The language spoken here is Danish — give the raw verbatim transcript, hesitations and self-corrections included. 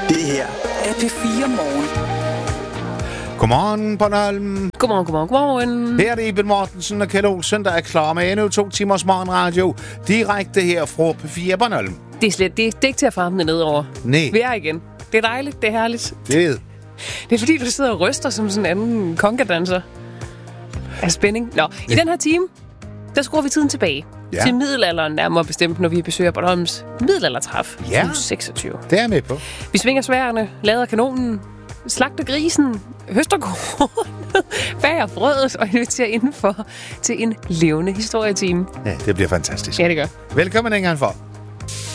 Det her er P fire Morgen. Godmorgen, Bornholm. Godmorgen, godmorgen, godmorgen. Her er det Iben Mortensen og Kjeld Olsen, der er klar med endnu to timers morgenradio. Direkte her fra P fire Bornholm. Det er slet det, det er ikke til at famle nedover. Nej. Vi er igen. Det er dejligt, det er herligt. Det er Det er fordi, du sidder og ryster som sådan en anden konkadanser. Af spænding. Nå, i Ja. den her time, der skruer vi tiden tilbage. Ja. Til middelalderen, nærmere bestemt, når vi besøger Bornholms middelaldertræf. Ja. uge seksogtyve. det er jeg med på. Vi svinger sværene, lader kanonen, slagter grisen, høster kornet, bager brødet og inviterer indenfor til en levende historietime. Ja, det bliver fantastisk. Ja, det gør. Velkommen en gang for.